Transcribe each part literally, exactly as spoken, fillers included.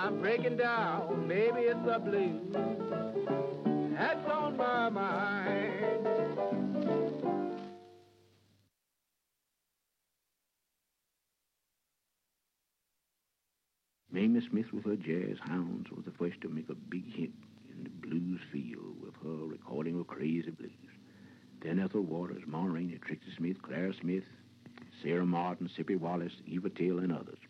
I'm breaking down, maybe it's the blues that's on my mind. Mamie Smith with her jazz hounds was the first to make a big hit in the blues field with her recording of Crazy Blues. Then Ethel Waters, Ma Rainey, Trixie Smith, Clara Smith, Sarah Martin, Sippy Wallace, Eva Taylor, and others.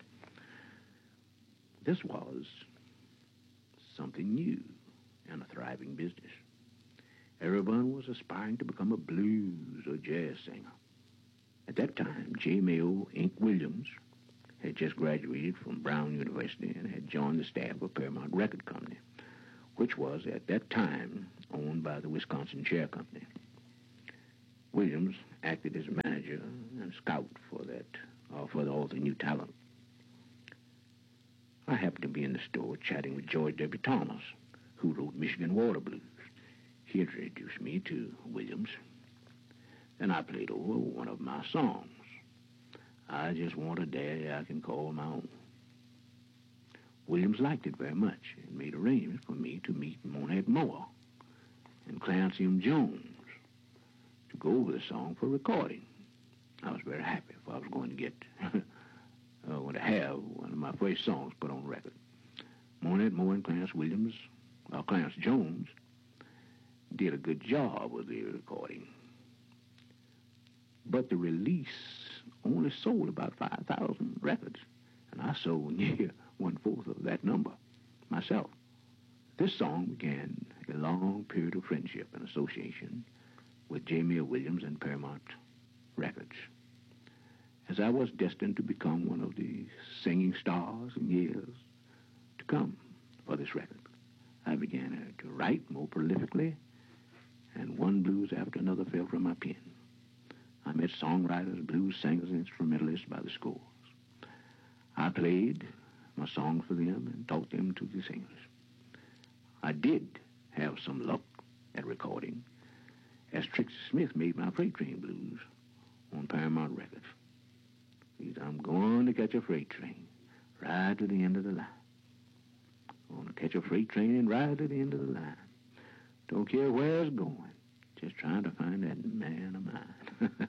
This was something new and a thriving business. Everyone was aspiring to become a blues or jazz singer. At that time, J. Mayo Ink Williams had just graduated from Brown University and had joined the staff of Paramount Record Company, which was at that time owned by the Wisconsin Chair Company. Williams acted as manager and scout for that, or for all the new talent. I happened to be in the store chatting with George W. Thomas, who wrote Michigan Water Blues. He introduced me to Williams, and I played over one of my songs. I just want a daddy I can call my own. Williams liked it very much and made arrangements for me to meet Monette Moore and Clancy M. Jones to go over the song for recording. I was very happy, for I was going to get, uh, going to have one of my first songs put on record. Monette Moore and Clarence Williams, or Clarence Jones, did a good job with the recording. But the release only sold about five thousand records, and I sold near one-fourth of that number myself. This song began a long period of friendship and association with Jamie Williams and Paramount Records, as I was destined to become one of the singing stars in years to come for this record. I began to write more prolifically, and one blues after another fell from my pen. I met songwriters, blues singers, and instrumentalists by the scores. I played my songs for them and taught them to the singers. I did have some luck at recording, as Trixie Smith made my Freight Train Blues on Paramount Records. He said, I'm going to catch a freight train, ride to the end of the line. I'm going to catch a freight train and ride to the end of the line. Don't care where it's going, just trying to find that man of mine.